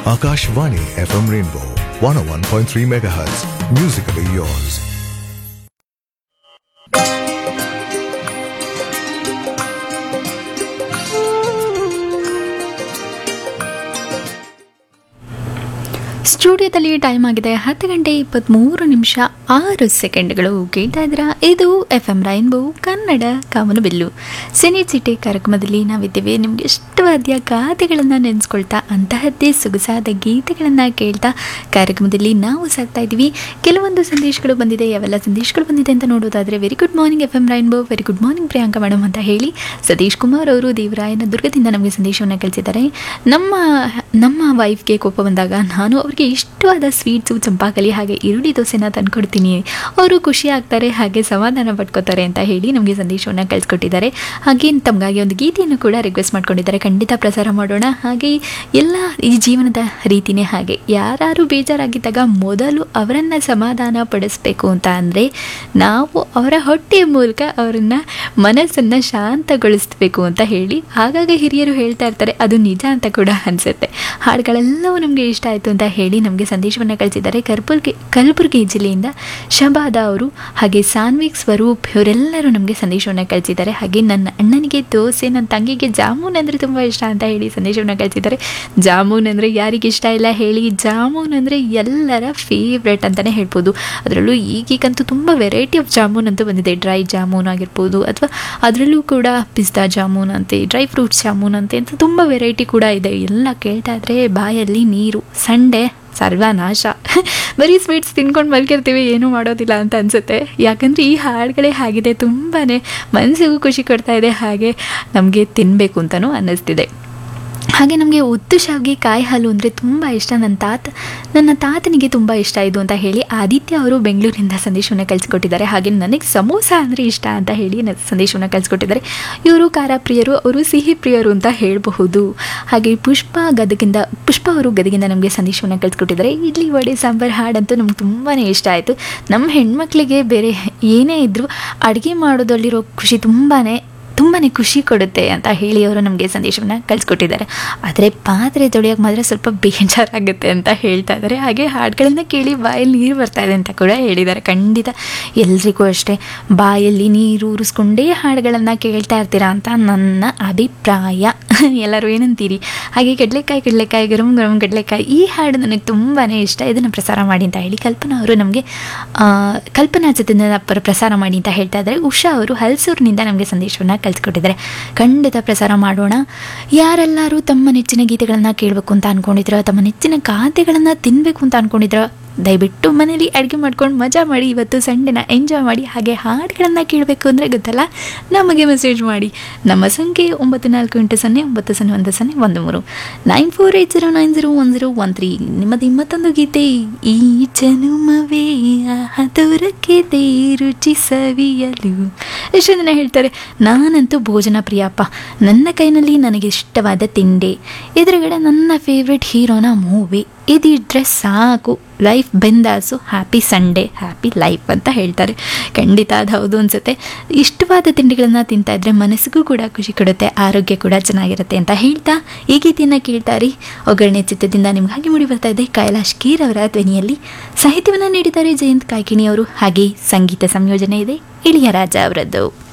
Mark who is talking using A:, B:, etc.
A: Akashvani FM Rainbow 101.3 MHz. Musically yours.
B: ಸ್ಟುಡಿಯೋದಲ್ಲಿ time ಆಗಿದೆ 10:23:06 ಕೇಳ್ತಾ ಇದ್ರ ಇದು FM ರೈನ್ಬೋ ಕನ್ನಡ ಕಾಮನಬಿಲ್ಲು ಸಿನಿ ಚಿಟ್ಟೆ ಕಾರ್ಯಕ್ರಮದಲ್ಲಿ ನಾವಿದ್ದೇವೆ. ನಿಮ್ಗೆ ಇಷ್ಟವಾದ ಗಾದೆಗಳನ್ನು ನೆನೆಸ್ಕೊಳ್ತಾ ಅಂತಹದ್ದೇ ಸೊಗಸಾದ ಗೀತೆಗಳನ್ನು ಕೇಳ್ತಾ ಕಾರ್ಯಕ್ರಮದಲ್ಲಿ ನಾವು ಸಾಗ್ತಾ ಇದ್ದೀವಿ. ಕೆಲವೊಂದು ಸಂದೇಶಗಳು ಬಂದಿದೆ. ಯಾವೆಲ್ಲ ಸಂದೇಶಗಳು ಬಂದಿದೆ ಅಂತ ನೋಡೋದಾದರೆ, very good morning FM rainbow, very good morning Priyanka madam ಅಂತ ಹೇಳಿ ಸತೀಶ್ ಕುಮಾರ್ ಅವರು ದೇವರಾಯನ ದುರ್ಗದಿಂದ ನಮಗೆ ಸಂದೇಶವನ್ನು ಕಳಿಸಿದ್ದಾರೆ. ನಮ್ಮ ವೈಫ್ಗೆ ಕೋಪ ಬಂದಾಗ ನಾನು ಅವ್ರಿಗೆ ಇಷ್ಟವಾದ ಸ್ವೀಟ್ಸು, ಚಂಪಾಕಲಿ ಹಾಗೆ ಈರುಳ್ಳಿ ದೋಸೆನ ತಂದುಕೊಡ್ತೀನಿ, ಅವರು ಖುಷಿ ಆಗ್ತಾರೆ ಹಾಗೆ ಸಮಾಧಾನ ಪಡ್ಕೋತಾರೆ ಅಂತ ಹೇಳಿ ನಮಗೆ ಸಂದೇಶವನ್ನು ಕಳಿಸ್ಕೊಟ್ಟಿದ್ದಾರೆ. ಹಾಗೆ ತಮಗಾಗಿ ಒಂದು ಗೀತೆಯನ್ನು ಕೂಡ ರಿಕ್ವೆಸ್ಟ್ ಮಾಡ್ಕೊಂಡಿದ್ದಾರೆ. ಖಂಡಿತ ಪ್ರಸಾರ ಮಾಡೋಣ. ಹಾಗೆ ಎಲ್ಲ ಈ ಜೀವನದ ರೀತಿಯೇ ಹಾಗೆ, ಯಾರು ಬೇಜಾರಾಗಿದ್ದಾಗ ಮೊದಲು ಅವರನ್ನು ಸಮಾಧಾನ ಪಡಿಸ್ಬೇಕು ಅಂತ ಅಂದರೆ ನಾವು ಅವರ ಹೊಟ್ಟೆಯ ಮೂಲಕ ಅವರನ್ನು ಮನಸ್ಸನ್ನು ಶಾಂತಗೊಳಿಸಬೇಕು ಅಂತ ಹೇಳಿ ಆಗಾಗ ಹಿರಿಯರು ಹೇಳ್ತಾ ಇರ್ತಾರೆ. ಅದು ನಿಜ ಅಂತ ಕೂಡ ಅನಿಸುತ್ತೆ. ಹಾಡುಗಳೆಲ್ಲವೂ ನಮಗೆ ಇಷ್ಟ ಆಯಿತು ಅಂತ ಹೇಳಿ ನಮಗೆ ಸಂದೇಶವನ್ನು ಕಳಿಸಿದ್ದಾರೆ. ಕಲಬುರಗಿ ಜಿಲ್ಲೆಯಿಂದ ಶಬಾದ ಅವರು ಹಾಗೆ ಸಾನ್ವಿಕ್ ಸ್ವರೂಪ್ ಇವರೆಲ್ಲರೂ ನಮಗೆ ಸಂದೇಶವನ್ನು ಕಳಿಸಿದ್ದಾರೆ. ಹಾಗೆ ನನ್ನ ಅಣ್ಣನಿಗೆ ದೋಸೆ, ನನ್ನ ತಂಗಿಗೆ ಜಾಮೂನ್ ಅಂದರೆ ತುಂಬ ಇಷ್ಟ ಅಂತ ಹೇಳಿ ಸಂದೇಶವನ್ನು ಕಳಿಸಿದ್ದಾರೆ. ಜಾಮೂನ್ ಅಂದರೆ ಯಾರಿಗೆ ಇಷ್ಟ ಇಲ್ಲ ಹೇಳಿ? ಜಾಮೂನ್ ಅಂದರೆ ಎಲ್ಲರ ಫೇವ್ರೆಟ್ ಅಂತಲೇ ಹೇಳ್ಬೋದು. ಅದರಲ್ಲೂ ಈಗೀಗಂತೂ ತುಂಬ ವೆರೈಟಿ ಆಫ್ ಜಾಮೂನ್ ಅಂತೂ ಬಂದಿದೆ. ಡ್ರೈ ಜಾಮೂನ್ ಆಗಿರ್ಬೋದು, ಅಥವಾ ಅದರಲ್ಲೂ ಕೂಡ ಪಿಸ್ತಾ ಜಾಮೂನ್ ಅಂತೆ, ಡ್ರೈ ಫ್ರೂಟ್ಸ್ ಜಾಮೂನ್ ಅಂತೆ ಅಂತ ತುಂಬ ವೆರೈಟಿ ಕೂಡ ಇದೆ. ಎಲ್ಲ ಕೇಳ್ತಾ ಇದ್ರೆ ಬಾಯಲ್ಲಿ ನೀರು. ಸಂಡೇ ಸರ್ವನಾಶ, ಬರೀ ಸ್ವೀಟ್ಸ್ ತಿನ್ಕೊಂಡು ಮಲ್ಕಿರ್ತೀವಿ, ಏನೂ ಮಾಡೋದಿಲ್ಲ ಅಂತ ಅನಿಸುತ್ತೆ. ಯಾಕಂದರೆ ಈ ಹಾಡುಗಳೇ ಹಾಗಿದೆ, ತುಂಬಾ ಮನಸ್ಸಿಗೂ ಖುಷಿ ಕೊಡ್ತಾ ಇದೆ, ಹಾಗೆ ನಮಗೆ ತಿನ್ನಬೇಕು ಅಂತಲೂ ಅನ್ನಿಸ್ತಿದೆ. ಹಾಗೆ ನಮಗೆ ಉದ್ದು ಶಾವಿಗೆ ಕಾಯಿ ಹಾಲು ಅಂದರೆ ತುಂಬ ಇಷ್ಟ. ನನ್ನ ತಾತನಿಗೆ ತುಂಬ ಇಷ್ಟ ಇದು ಅಂತ ಹೇಳಿ ಆದಿತ್ಯ ಅವರು ಬೆಂಗಳೂರಿಂದ ಸಂದೇಶವನ್ನು ಕಳಿಸ್ಕೊಟ್ಟಿದ್ದಾರೆ. ಹಾಗೆ ನನಗೆ ಸಮೋಸ ಅಂದರೆ ಇಷ್ಟ ಅಂತ ಹೇಳಿ ಸಂದೇಶವನ್ನು ಕಳಿಸ್ಕೊಟ್ಟಿದ್ದಾರೆ. ಇವರು ಖಾರ ಪ್ರಿಯರು, ಅವರು ಸಿಹಿ ಪ್ರಿಯರು ಅಂತ ಹೇಳಬಹುದು. ಹಾಗೆ ಪುಷ್ಪ ಅವರು ಗದಗಿಂದ ನಮಗೆ ಸಂದೇಶವನ್ನು ಕಳಿಸ್ಕೊಟ್ಟಿದ್ದಾರೆ. ಇಡ್ಲಿ ವಡೆ ಸಾಂಬಾರು ಹಾಡಂತೂ ನಮ್ಗೆ ತುಂಬಾ ಇಷ್ಟ ಆಯಿತು. ನಮ್ಮ ಹೆಣ್ಮಕ್ಳಿಗೆ ಬೇರೆ ಏನೇ ಇದ್ದರೂ ಅಡುಗೆ ಮಾಡೋದಲ್ಲಿರೋ ಖುಷಿ ತುಂಬಾ ಖುಷಿ ಕೊಡುತ್ತೆ ಅಂತ ಹೇಳಿ ಅವರು ನಮಗೆ ಸಂದೇಶವನ್ನು ಕಳಿಸ್ಕೊಟ್ಟಿದ್ದಾರೆ. ಆದರೆ ಪಾತ್ರೆ ತೊಳೆಯೋಕೆ ಮಾತ್ರ ಸ್ವಲ್ಪ ಬೇಜಾರಾಗುತ್ತೆ ಅಂತ ಹೇಳ್ತಾ ಇದ್ದಾರೆ. ಹಾಗೆ ಹಾಡುಗಳನ್ನು ಕೇಳಿ ಬಾಯಲ್ಲಿ ನೀರು ಬರ್ತಾ ಇದೆ ಅಂತ ಕೂಡ ಹೇಳಿದ್ದಾರೆ. ಖಂಡಿತ ಎಲ್ರಿಗೂ ಅಷ್ಟೇ ಬಾಯಲ್ಲಿ ನೀರು ಉರಿಸ್ಕೊಂಡೇ ಹಾಡುಗಳನ್ನು ಕೇಳ್ತಾ ಇರ್ತೀರಾ ಅಂತ ನನ್ನ ಅಭಿಪ್ರಾಯ. ಎಲ್ಲರೂ ಏನಂತೀರಿ? ಹಾಗೆ ಕಡಲೆಕಾಯಿ ಗರಂ ಗರಂ ಕಡಲೆಕಾಯಿ, ಈ ಹಾಡು ನನಗೆ ತುಂಬಾ ಇಷ್ಟ, ಇದನ್ನು ಪ್ರಸಾರ ಮಾಡಿ ಅಂತ ಹೇಳಿ ಕಲ್ಪನಾ ಅವರು ನಮಗೆ ಕಲ್ಪನಾ ಜೊತೆಯಿಂದ ಪ್ರಸಾರ ಮಾಡಿ ಅಂತ ಹೇಳ್ತಾ ಇದ್ದಾರೆ. ಉಷಾ ಅವರು ಹಲಸೂರಿನಿಂದ ನಮಗೆ ಸಂದೇಶವನ್ನು ಕಳಿಸ್ಕೊಟ್ಟಿದ್ದಾರೆ. ಖಂಡಿತ ಪ್ರಸಾರ ಮಾಡೋಣ. ಯಾರೆಲ್ಲರೂ ತಮ್ಮ ನೆಚ್ಚಿನ ಗೀತೆಗಳನ್ನು ಕೇಳಬೇಕು ಅಂತ ಅಂದ್ಕೊಂಡಿದ್ರು, ತಮ್ಮ ನೆಚ್ಚಿನ ಖಾದ್ಯಗಳನ್ನು ತಿನ್ನಬೇಕು ಅಂತ ಅಂದ್ಕೊಂಡಿದ್ರು, ದಯವಿಟ್ಟು ಮನೇಲಿ ಅಡುಗೆ ಮಾಡ್ಕೊಂಡು ಮಜಾ ಮಾಡಿ, ಇವತ್ತು ಸಂಡೇನ ಎಂಜಾಯ್ ಮಾಡಿ. ಹಾಗೆ ಹಾಡುಗಳನ್ನು ಕೇಳಬೇಕು ಅಂದರೆ ಗೊತ್ತಲ್ಲ, ನಮಗೆ ಮೆಸೇಜ್ ಮಾಡಿ. ನಮ್ಮ ಸಂಖ್ಯೆ 9480901013 9480901013. ನಿಮ್ಮದು ಮತ್ತೊಂದು ಗೀತೆ, ಈ ಜನುಮವೇ ದೊರಕಿದೆ ರುಚಿ ಸವಿಯಲು. ಎಷ್ಟು ಜನ ಹೇಳ್ತಾರೆ, ನಾನಂತೂ ಭೋಜನ ಪ್ರಿಯಪ್ಪ, ನನ್ನ ಕೈನಲ್ಲಿ ನನಗೆ ಇಷ್ಟವಾದ ತಿಂಡಿ, ಎದುರುಗಡೆ ನನ್ನ ಫೇವ್ರೆಟ್ ಹೀರೋನ ಮೂವಿ, ಇದಿದ್ರೆ ಸಾಕು, life ಬೆಂದಾಸು, happy Sunday, happy life ಅಂತ ಹೇಳ್ತಾರೆ. ಖಂಡಿತ ಅದು ಹೌದು ಅನಿಸುತ್ತೆ. ಇಷ್ಟವಾದ ತಿಂಡಿಗಳನ್ನು ತಿಂತಾ ಇದ್ರೆ ಮನಸ್ಸಿಗೂ ಕೂಡ ಖುಷಿ ಕೊಡುತ್ತೆ, ಆರೋಗ್ಯ ಕೂಡ ಚೆನ್ನಾಗಿರುತ್ತೆ ಅಂತ ಹೇಳ್ತಾ ಈ ಗೀತೆಯನ್ನು ಕೇಳ್ತಾರೆ. ಒಗ್ಗರಣೆ ಚಿತ್ರದಿಂದ ನಿಮಗಾಗಿ ಮೂಡಿ ಬರ್ತಾ ಇದೆ. ಕೈಲಾಶ್ ಕೀರ್ ಅವರ ಧ್ವನಿಯಲ್ಲಿ ಸಾಹಿತ್ಯವನ್ನು ನೀಡಿದ್ದಾರೆ ಜಯಂತ್ ಕಾಯ್ಕಿಣಿ ಅವರು. ಹಾಗೆ ಸಂಗೀತ ಸಂಯೋಜನೆ ಇದೆ ಇಳಿಯರಾಜ ಅವರದ್ದು.